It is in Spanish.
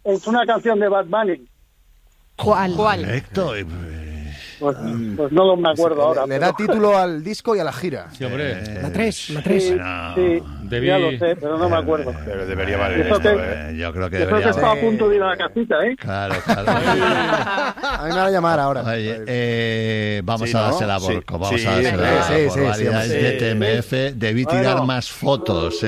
es una canción de Bad Bunny. ¿Cuál? Correcto. Pues no me acuerdo ahora. Le da título al disco y a la gira. Sí, hombre. La 3. Sí, ya lo sé, pero no me acuerdo. Pero debería valer Eso esto, Yo creo que Yo creo que debería está a punto de ir a la casita, ¿eh? Claro. A mí me van a llamar ahora. Oye, vamos Sí, a ¿no? dársela Sí. por... Vamos Sí, a dársela sí, por válida. sí, Es de TMF. Debí tirar Bueno. más fotos.